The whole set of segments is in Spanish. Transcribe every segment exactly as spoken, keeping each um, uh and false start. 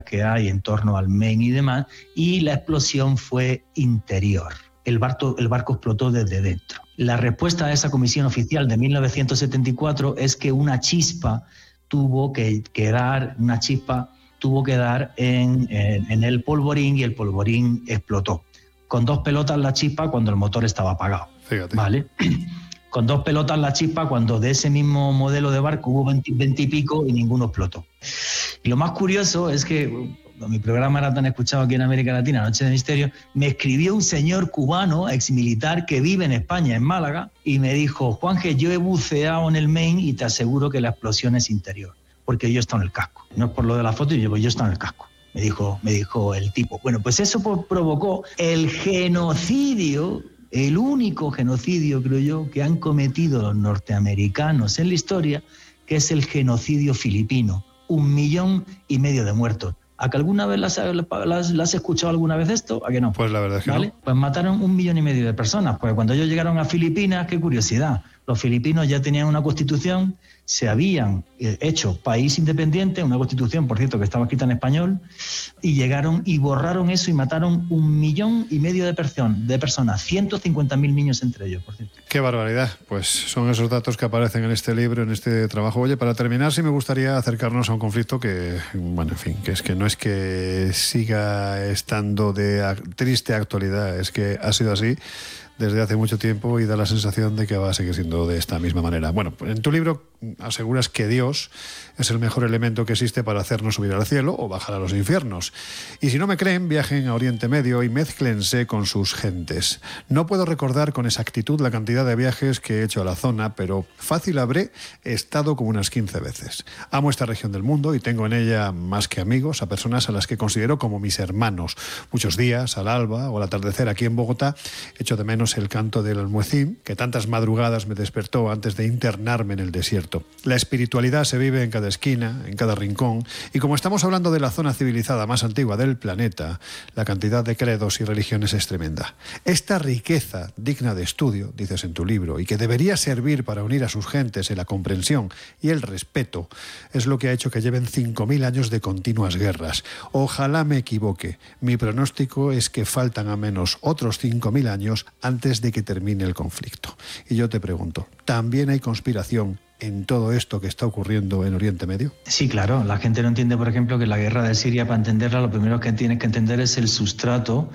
que hay en torno al Maine y demás, y la explosión fue interior. El barco, el barco explotó desde dentro. La respuesta a esa comisión oficial de mil novecientos setenta y cuatro es que una chispa tuvo que, que dar, una chispa tuvo que dar en, en, en el polvorín y el polvorín explotó. Con dos pelotas la chispa cuando el motor estaba apagado. Fíjate. ¿Vale? Con dos pelotas la chispa cuando de ese mismo modelo de barco hubo veinte, veinte y pico y ninguno explotó. Y lo más curioso es que mi programa era tan escuchado aquí en América Latina, Noche de Misterio, me escribió un señor cubano, exmilitar, que vive en España, en Málaga, y me dijo: Juanje, yo he buceado en el Maine y te aseguro que la explosión es interior, porque yo he estado en el casco. No es por lo de la foto, yo, yo he estado en el casco. Me dijo, me dijo el tipo. Bueno, pues eso provocó el genocidio, el único genocidio, creo yo, que han cometido los norteamericanos en la historia, que es el genocidio filipino. Un millón y medio de muertos. ¿A que alguna vez las, las, las has escuchado alguna vez esto? ¿A que no? Pues la verdad es que ¿Vale? no. Pues mataron un millón y medio de personas. Pues cuando ellos llegaron a Filipinas, qué curiosidad, los filipinos ya tenían una constitución, se habían hecho país independiente, una constitución, por cierto, que estaba escrita en español, y llegaron y borraron eso y mataron un millón y medio de, person- de personas, ciento cincuenta mil niños entre ellos, por cierto. Qué barbaridad. Pues son esos datos que aparecen en este libro, en este trabajo. Oye, para terminar, sí me gustaría acercarnos a un conflicto que, bueno, en fin, que es que no es que siga estando de triste actualidad, es que ha sido así desde hace mucho tiempo y da la sensación de que va a seguir siendo de esta misma manera. Bueno, en tu libro aseguras que Dios es el mejor elemento que existe para hacernos subir al cielo o bajar a los infiernos. Y si no me creen, viajen a Oriente Medio y mézclense con sus gentes. No puedo recordar con exactitud la cantidad de viajes que he hecho a la zona, pero fácil habré estado como unas quince veces. Amo esta región del mundo y tengo en ella más que amigos, a personas a las que considero como mis hermanos. Muchos días, al alba o al atardecer aquí en Bogotá, echo de menos el canto del almuecín, que tantas madrugadas me despertó antes de internarme en el desierto. La espiritualidad se vive en cada esquina, en cada rincón, y como estamos hablando de la zona civilizada más antigua del planeta, la cantidad de credos y religiones es tremenda. Esta riqueza digna de estudio, dices en tu libro, y que debería servir para unir a sus gentes en la comprensión y el respeto, es lo que ha hecho que lleven cinco mil años de continuas guerras. Ojalá me equivoque. Mi pronóstico es que faltan a menos otros cinco mil años antes de que termine el conflicto. Y yo te pregunto, ¿también hay conspiración en todo esto que está ocurriendo en Oriente Medio? Sí, claro. La gente no entiende, por ejemplo, que la guerra de Siria, para entenderla, lo primero que tienes que entender es el sustrato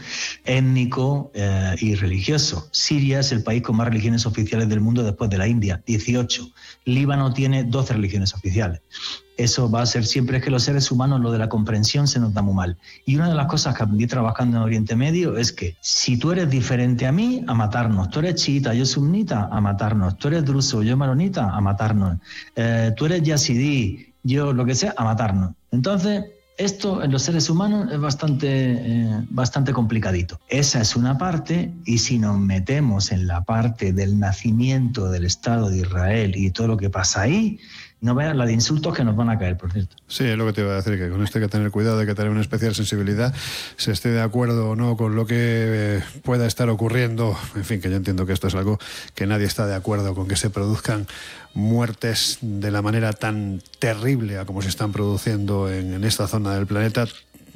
étnico eh, y religioso. Siria es el país con más religiones oficiales del mundo después de la India, dieciocho. Líbano tiene doce religiones oficiales. Eso va a ser siempre, es que los seres humanos, lo de la comprensión se nos da muy mal. Y una de las cosas que aprendí trabajando en Oriente Medio es que si tú eres diferente a mí, a matarnos. Tú eres chiita, yo sunnita, a matarnos. Tú eres druso, yo maronita, a matarnos. Eh, tú eres yazidí, yo lo que sea, a matarnos. Entonces, esto en los seres humanos es bastante, eh, bastante complicadito. Esa es una parte, y si nos metemos en la parte del nacimiento del Estado de Israel y todo lo que pasa ahí, no vean la de insultos que nos van a caer, por cierto. Sí, es lo que te iba a decir, que con esto hay que tener cuidado, hay que tener una especial sensibilidad, se esté de acuerdo o no con lo que eh, pueda estar ocurriendo. En fin, que yo entiendo que esto es algo que nadie está de acuerdo con, que se produzcan muertes de la manera tan terrible a como se están produciendo en, en esta zona del planeta,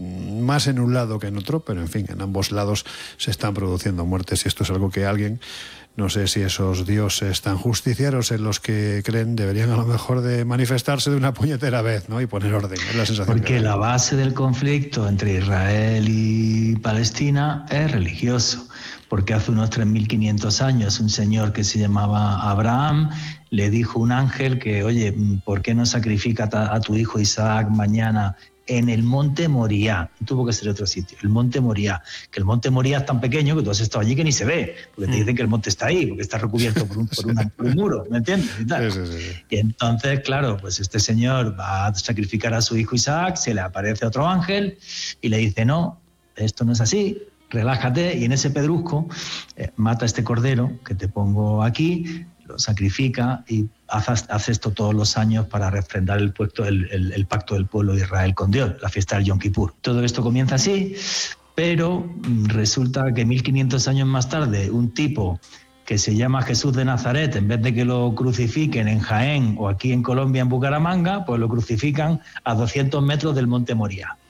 más en un lado que en otro, pero en fin, en ambos lados se están produciendo muertes, y esto es algo que alguien, no sé si esos dioses tan justicieros en los que creen, deberían a lo mejor de manifestarse de una puñetera vez, ¿no? Y poner orden, es la sensación. Porque que la base del conflicto entre Israel y Palestina es religioso, porque hace unos tres mil quinientos años un señor que se llamaba Abraham le dijo a un ángel que, oye, ¿por qué no sacrifica a tu hijo Isaac mañana en el monte Moriah? Tuvo que ser otro sitio, el monte Moriah, que el monte Moriah es tan pequeño que tú has estado allí que ni se ve, porque te dicen que el monte está ahí, porque está recubierto por un, por una, por un muro, ¿me entiendes? Y, tal. Sí, sí, sí. Y entonces, claro, pues este señor va a sacrificar a su hijo Isaac, se le aparece otro ángel y le dice, no, esto no es así, relájate, y en ese pedrusco eh, mata a este cordero que te pongo aquí, lo sacrifica y hace, hace esto todos los años para refrendar el, puesto, el, el, el pacto del pueblo de Israel con Dios, la fiesta del Yom Kippur. Todo esto comienza así, pero resulta que mil quinientos años más tarde un tipo que se llama Jesús de Nazaret, en vez de que lo crucifiquen en Jaén o aquí en Colombia en Bucaramanga, pues lo crucifican a doscientos metros del monte Moriah.